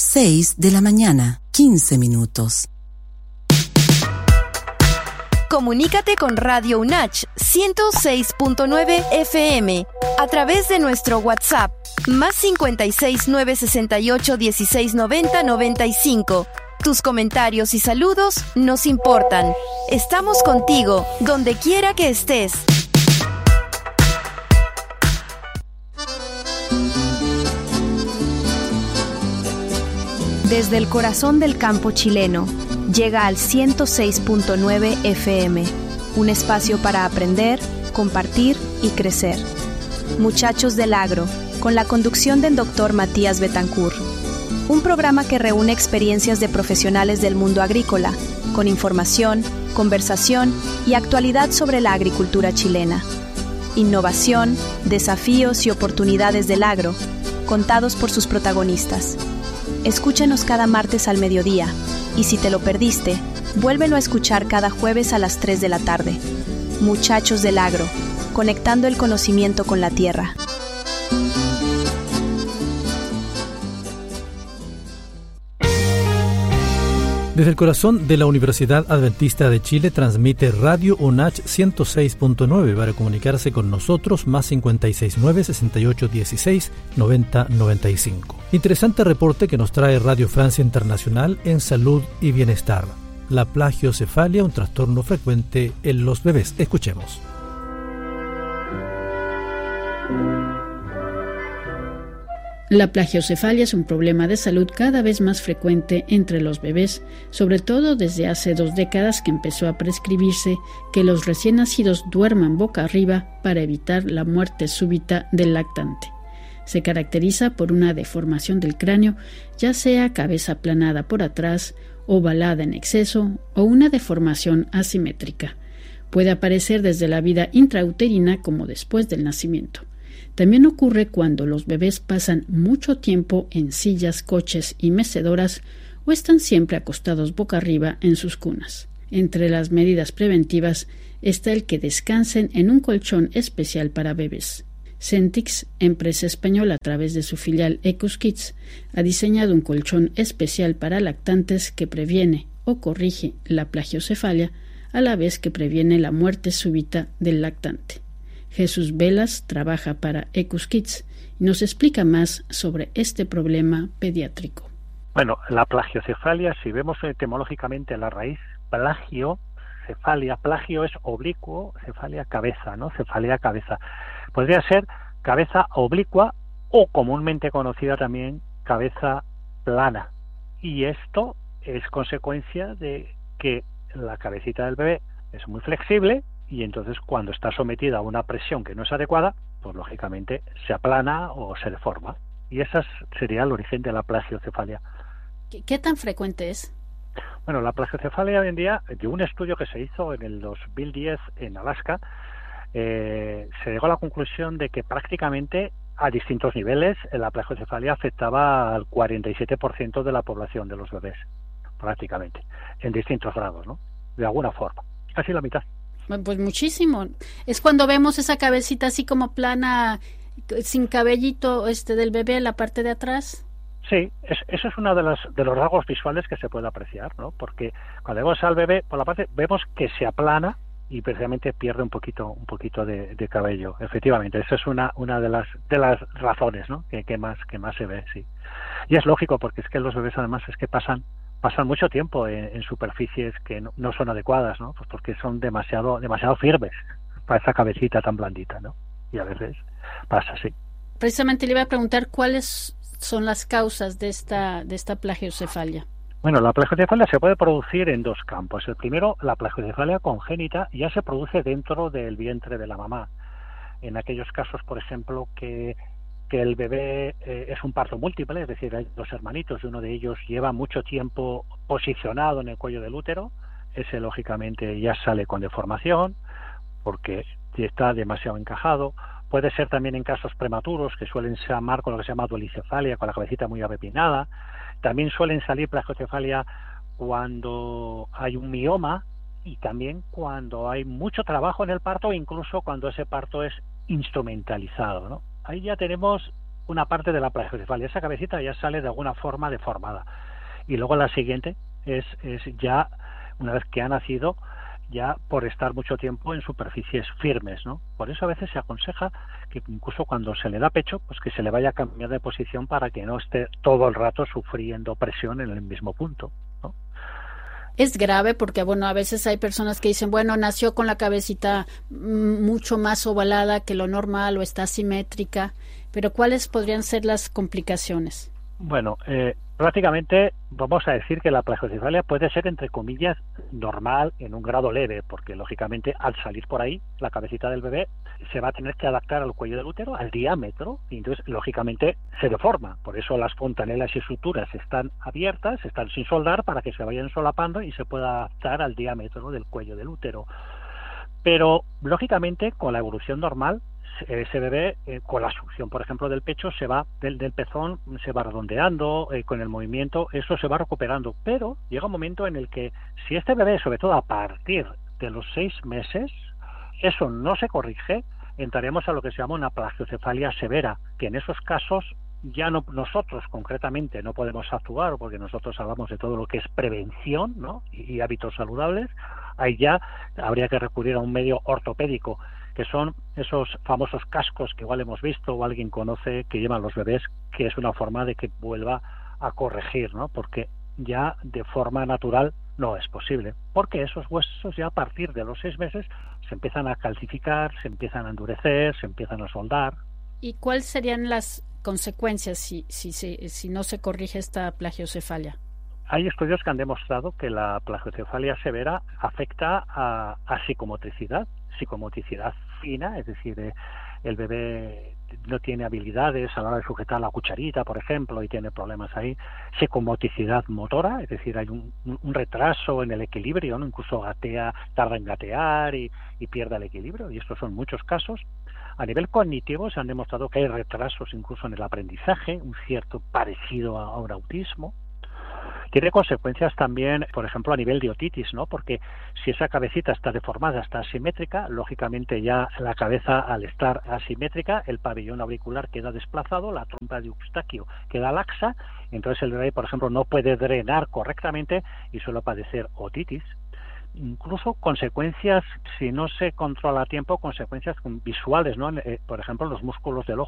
6 de la mañana, 15 minutos. Comunícate con Radio UNACH 106.9 FM a través de nuestro WhatsApp más 56 968 16 90 95. Tus comentarios y saludos nos importan. Estamos contigo, donde quiera que estés. Desde el corazón del campo chileno, llega al 106.9 FM, un espacio para aprender, compartir y crecer. Muchachos del Agro, con la conducción del Dr. Matías Betancourt. Un programa que reúne experiencias de profesionales del mundo agrícola, con información, conversación y actualidad sobre la agricultura chilena. Innovación, desafíos y oportunidades del agro, contados por sus protagonistas. Escúchanos cada martes al mediodía, y si te lo perdiste, vuélvelo a escuchar cada jueves a las 3 de la tarde. Muchachos del Agro, conectando el conocimiento con la tierra. Desde el corazón de la Universidad Adventista de Chile transmite Radio UNACH 106.9 para comunicarse con nosotros más 569 68 16 90 95. Interesante reporte que nos trae Radio Francia Internacional en salud y bienestar. La plagiocefalia, un trastorno frecuente en los bebés. Escuchemos. La plagiocefalia es un problema de salud cada vez más frecuente entre los bebés, sobre todo desde hace 2 décadas que empezó a prescribirse que los recién nacidos duerman boca arriba para evitar la muerte súbita del lactante. Se caracteriza por una deformación del cráneo, ya sea cabeza aplanada por atrás, ovalada en exceso o una deformación asimétrica. Puede aparecer desde la vida intrauterina como después del nacimiento. También ocurre cuando los bebés pasan mucho tiempo en sillas, coches y mecedoras o están siempre acostados boca arriba en sus cunas. Entre las medidas preventivas está el que descansen en un colchón especial para bebés. Centix, empresa española a través de su filial Ecus Kids, ha diseñado un colchón especial para lactantes que previene o corrige la plagiocefalia a la vez que previene la muerte súbita del lactante. Jesús Velas trabaja para Ecus Kids y nos explica más sobre este problema pediátrico. Bueno, la plagiocefalia, si vemos etimológicamente la raíz, plagiocefalia, plagio es oblicuo, cefalia cabeza, ¿no? Cefalia cabeza. Podría ser cabeza oblicua o comúnmente conocida también cabeza plana. Y esto es consecuencia de que la cabecita del bebé es muy flexible y entonces cuando está sometida a una presión que no es adecuada, pues lógicamente se aplana o se deforma. Y ese sería el origen de la plagiocefalia. ¿Qué tan frecuente es? Bueno, la plagiocefalia hoy en día, de un estudio que se hizo en el 2010 en Alaska, se llegó a la conclusión de que prácticamente a distintos niveles la plagiocefalia afectaba al 47% de la población de los bebés, prácticamente, en distintos grados, ¿no? De alguna forma, casi la mitad. Pues muchísimo. Es cuando vemos esa cabecita así como plana, sin cabellito del bebé en la parte de atrás. Sí, eso es uno de los rasgos visuales que se puede apreciar, ¿no? Porque cuando vemos al bebé, por la parte, vemos que se aplana y precisamente pierde un poquito de cabello. Efectivamente, esa es una de las razones, ¿no? que más se ve, sí. Y es lógico, porque es que los bebés además es que pasan mucho tiempo en superficies que no son adecuadas, ¿no? Pues porque son demasiado firmes para esa cabecita tan blandita, ¿no? Y a veces pasa así. Precisamente le iba a preguntar cuáles son las causas de esta plagiocefalia. Bueno, la plagiocefalia se puede producir en dos campos. El primero, la plagiocefalia congénita, ya se produce dentro del vientre de la mamá. En aquellos casos, por ejemplo, que el bebé es un parto múltiple, es decir, hay dos hermanitos y uno de ellos lleva mucho tiempo posicionado en el cuello del útero, ese lógicamente ya sale con deformación porque está demasiado encajado. Puede ser también en casos prematuros que suelen llamar con lo que se llama dualicefalia, con la cabecita muy arrepinada. También suelen salir plagiocefalia cuando hay un mioma y también cuando hay mucho trabajo en el parto, incluso cuando ese parto es instrumentalizado, ¿no? Ahí ya tenemos una parte de la plagiocefalia. Esa cabecita ya sale de alguna forma deformada. Y luego la siguiente es ya, una vez que ha nacido, ya por estar mucho tiempo en superficies firmes, ¿no? Por eso a veces se aconseja que incluso cuando se le da pecho, pues que se le vaya a cambiar de posición para que no esté todo el rato sufriendo presión en el mismo punto, ¿no? Es grave porque, bueno, a veces hay personas que dicen, bueno, nació con la cabecita mucho más ovalada que lo normal o está asimétrica, pero ¿cuáles podrían ser las complicaciones? Bueno, prácticamente vamos a decir que la plagiocefalia puede ser, entre comillas, normal en un grado leve, porque lógicamente al salir por ahí, la cabecita del bebé se va a tener que adaptar al cuello del útero, al diámetro, y entonces lógicamente se deforma. Por eso las fontanelas y suturas están abiertas, están sin soldar, para que se vayan solapando y se pueda adaptar al diámetro del cuello del útero. Pero lógicamente con la evolución normal, ese bebé, con la succión, por ejemplo, del pecho, se va del pezón, se va redondeando, con el movimiento, eso se va recuperando. Pero llega un momento en el que, si este bebé, sobre todo a partir de los 6 meses, eso no se corrige, entraremos a lo que se llama una plagiocefalia severa, que en esos casos ya no, nosotros concretamente no podemos actuar, porque nosotros hablamos de todo lo que es prevención, ¿no? y hábitos saludables. Ahí ya habría que recurrir a un medio ortopédico, que son esos famosos cascos que igual hemos visto o alguien conoce que llevan los bebés, que es una forma de que vuelva a corregir, ¿no? Porque ya de forma natural no es posible, porque esos huesos ya a partir de los 6 meses se empiezan a calcificar, se empiezan a endurecer, se empiezan a soldar. ¿Y cuáles serían las consecuencias si no se corrige esta plagiocefalia? Hay estudios que han demostrado que la plagiocefalia severa afecta a psicomotricidad fina, es decir, el bebé no tiene habilidades a la hora de sujetar la cucharita, por ejemplo, y tiene problemas ahí. Psicomotricidad motora, es decir, hay un retraso en el equilibrio, ¿no? Incluso tarda en gatear y pierde el equilibrio, y estos son muchos casos. A nivel cognitivo se han demostrado que hay retrasos incluso en el aprendizaje, un cierto parecido a un autismo. Tiene consecuencias también, por ejemplo, a nivel de otitis, ¿no? Porque si esa cabecita está deformada, está asimétrica, lógicamente ya la cabeza, al estar asimétrica, el pabellón auricular queda desplazado, la trompa de Eustaquio queda laxa, entonces el bebé, por ejemplo, no puede drenar correctamente y suele padecer otitis. Incluso consecuencias, si no se controla a tiempo, consecuencias visuales, ¿no? Por ejemplo, los músculos del ojo